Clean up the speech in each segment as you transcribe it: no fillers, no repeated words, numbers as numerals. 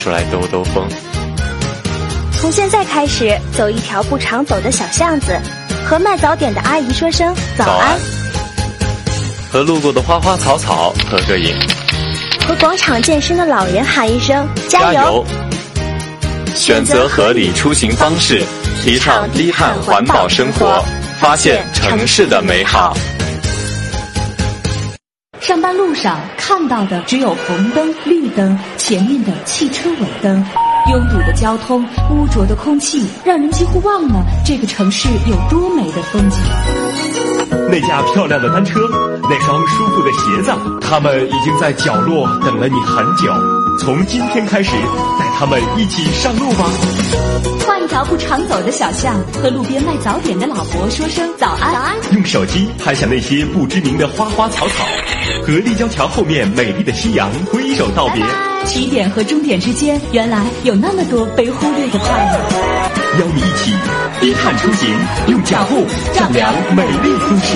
出来兜兜风。 从现在开始，走一条不常走的小巷子，和卖早点的阿姨说声早安， 和路过的花花草草合个影， 和广场健身的老人喊一声加油。 选择合理出行方式，提倡低碳环保生活，发现城市的美好。 上班路上看到的只有红灯、绿灯，前面的汽车尾灯。拥堵的交通，污浊的空气，让人几乎忘了这个城市有多美的风景。 那架漂亮的单车，那双舒服的鞋子，他们已经在角落等了你很久。从今天开始，带他们一起上路吧。 换一条不常走的小巷，和路边卖早点的老伯说声早安。 用手机拍下那些不知名的花花草草，和立交桥后面美丽的夕阳挥手道别。 起点和终点之间，原来有那么多被忽略的快乐。 邀你一起低碳出行，用脚步丈量美丽都市。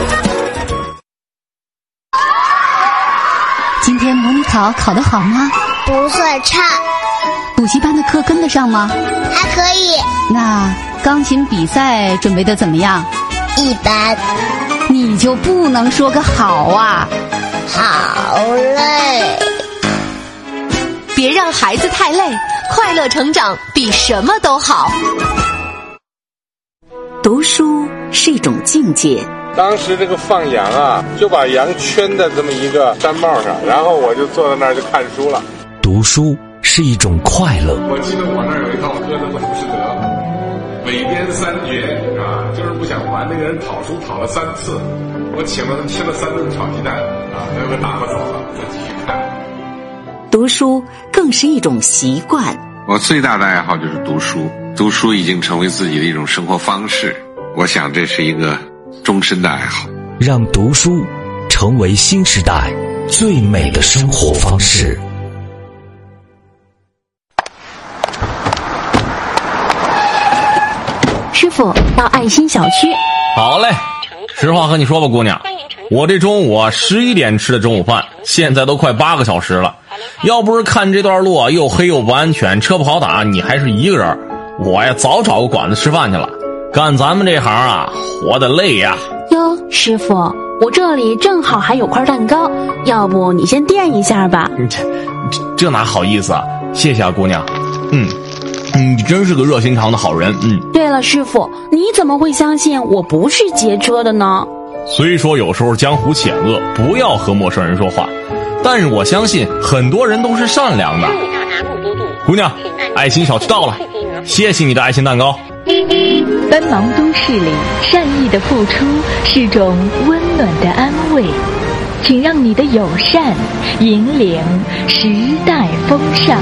今天模拟考得好吗？ 不算差。 补习班的课跟得上吗？ 还可以。 那钢琴比赛准备得怎么样？ 一般。 你就不能说个好啊？ 好累。 别让孩子太累，快乐成长比什么都好。 读书是一种境界。 当时这个放羊啊，就把羊圈在这么一个山帽上，然后我就坐在那儿就看书了。 读书是一种快乐。 我记得我那儿有一套歌的本不是得尾编三绝啊，就是不想还那个人讨书讨了3次，我请了他吃了3顿炒鸡蛋啊，他又打发走了，我继续看。 读书更是一种习惯。 我最大的爱好就是读书，读书已经成为自己的一种生活方式，我想这是一个终身的爱好。 让读书成为新时代最美的生活方式。 师傅，到爱心小区。 好嘞，实话和你说吧，姑娘，我这中午11点吃的中午饭，现在都快8个小时了。要不是看这段路又黑又不安全，车不好打，你还是一个人，我呀早找个馆子吃饭去了。干咱们这行啊，活得累呀。 哟，师傅，我这里正好还有块蛋糕，要不你先垫一下吧。 这哪好意思啊，谢谢啊，姑娘。你真是个热心肠的好人。 对了，师傅，你怎么会相信我不是劫车的呢？ 虽说有时候江湖险恶，不要和陌生人说话，但是我相信很多人都是善良的。姑娘，爱心小区到了，谢谢你的爱心蛋糕。 奔忙都市里，善意的付出是种温暖的安慰，请让你的友善引领时代风尚。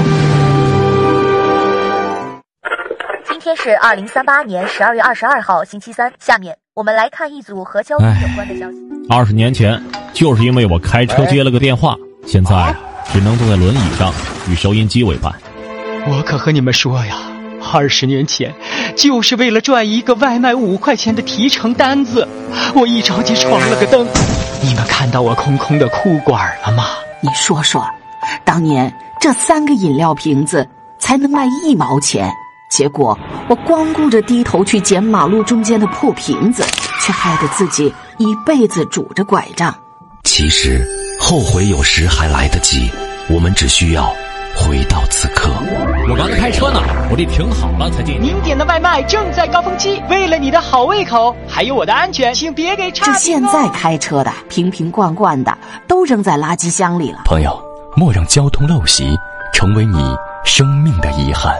今天是2038年12月22号星期三，下面我们来看一组和交通有关的消息。 20年前，就是因为我开车接了个电话，现在只能坐在轮椅上与收音机为伴。 我可和你们说呀，20年前就是为了赚一个外卖5块钱的提成单子，我一着急闯了个灯。你们看到我空空的裤管了吗？ 你说说，当年这3个饮料瓶子才能卖1毛钱，结果我光顾着低头去捡马路中间的破瓶子，却害得自己一辈子拄着拐杖。 其实后悔有时还来得及，我们只需要回到此刻。 我刚才开车呢，我得停好了才进。 您点的外卖正在高峰期，为了你的好胃口还有我的安全，请别给差评。 这现在开车的瓶瓶罐罐的都扔在垃圾箱里了。 朋友，莫让交通陋习成为你生命的遗憾。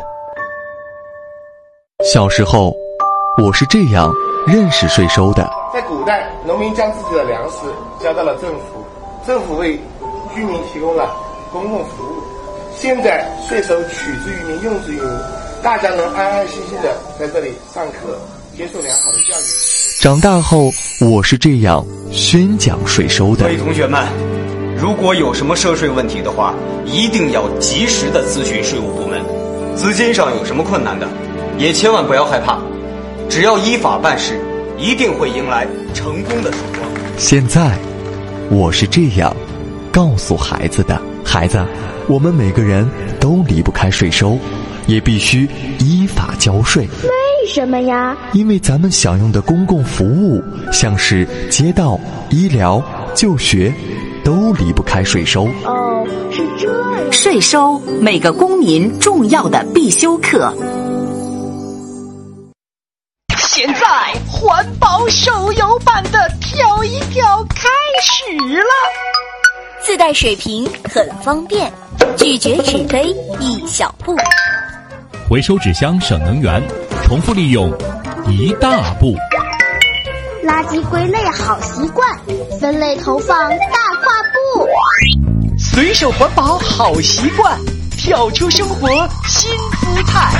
小时候我是这样认识税收的。 在古代，农民将自己的粮食交到了政府，政府为居民提供了公共服务。现在税收取之于民，用之于民，大家能安安心心的在这里上课，接受良好的教育。 长大后我是这样宣讲税收的。 各位同学们，如果有什么涉税问题的话，一定要及时的咨询税务部门。资金上有什么困难的，也千万不要害怕，只要依法办事，一定会迎来成功的曙光。 现在我是这样告诉孩子的。孩子， 我们每个人都离不开税收，也必须依法交税。 为什么呀？ 因为咱们享用的公共服务，像是街道、医疗、就学，都离不开税收。 哦，是这样。 税收，每个公民重要的必修课。 现在环保手游版的跳一跳开始了， 自带水瓶很方便，拒绝纸杯一小步， 回收纸箱省能源，重复利用一大步， 垃圾归类好习惯，分类投放大跨步， 随手环保好习惯，跳出生活新姿态。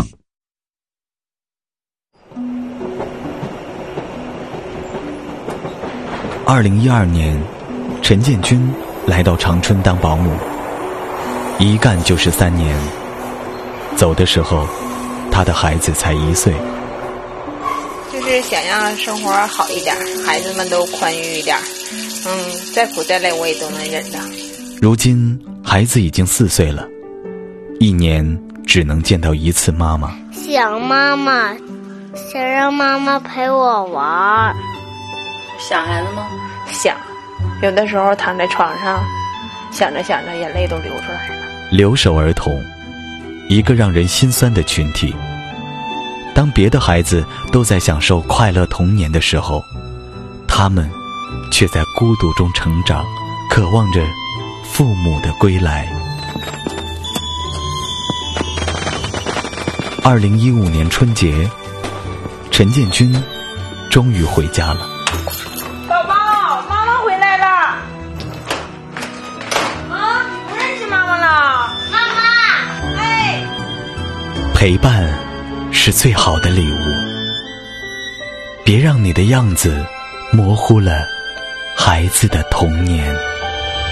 2012年，陈建军来到长春当保姆，一干就是3年。走的时候，他的孩子才1岁。 就是想让生活好一点，孩子们都宽裕一点。再苦再累我也都能忍的。 如今孩子已经4岁了，1年只能见到1次妈妈。 想妈妈，想让妈妈陪我玩。 想孩子吗？想，有的时候躺在床上，想着想着眼泪都流出来了。 留守儿童，一个让人心酸的群体。当别的孩子都在享受快乐童年的时候，他们却在孤独中成长，渴望着父母的归来。2015年春节，陈建军终于回家了。 宝宝，妈妈回来了。啊，你不认识妈妈了？妈妈，哎。 陪伴是最好的礼物，别让你的样子模糊了孩子的童年。